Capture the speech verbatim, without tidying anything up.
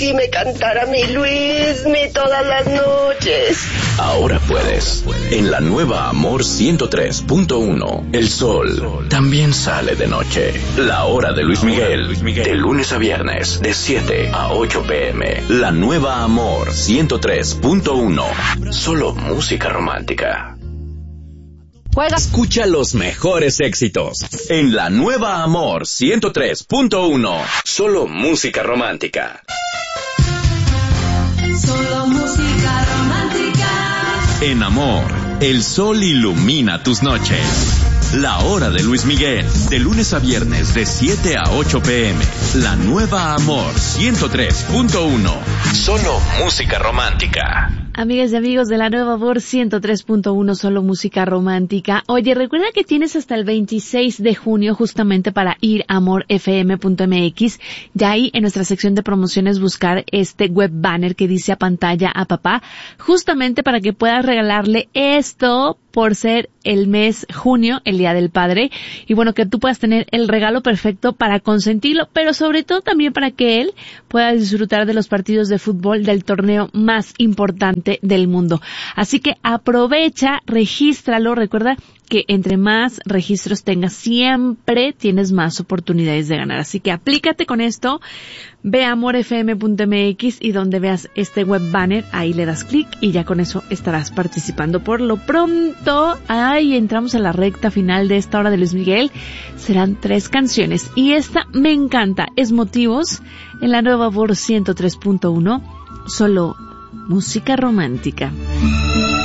si me cantara mi Luismi todas las noches. Ahora puedes. En la nueva Amor ciento tres punto uno, el sol también sale de noche. La hora de Luis Miguel, de lunes a viernes, de siete a ocho pm. La nueva Amor ciento tres punto uno. Solo música romántica. Juega. Escucha los mejores éxitos en la nueva Amor ciento tres punto uno. Solo música romántica. Solo música romántica. En Amor, el sol ilumina tus noches. La hora de Luis Miguel, de lunes a viernes, de siete a ocho pm. La nueva Amor ciento tres punto uno. Solo música romántica. Amigas y amigos de la nueva Amor ciento tres punto uno, solo música romántica. Oye, recuerda que tienes hasta el veintiséis de junio justamente para ir a amor f m punto m x. Ya ahí en nuestra sección de promociones buscar este web banner que dice a pantalla a papá, justamente para que puedas regalarle esto por ser el mes junio, el Día del Padre, y bueno, que tú puedas tener el regalo perfecto para consentirlo, pero sobre todo también para que él pueda disfrutar de los partidos de fútbol del torneo más importante del mundo. Así que aprovecha, regístralo, recuerda que entre más registros tengas, siempre tienes más oportunidades de ganar. Así que aplícate con esto, ve a amor f m punto m x y donde veas este web banner, ahí le das clic y ya con eso estarás participando. Por lo pronto, ahí entramos a la recta final de esta hora de Luis Miguel. Serán tres canciones y esta me encanta, es Motivos, en la nueva Amor ciento tres punto uno, solo música romántica.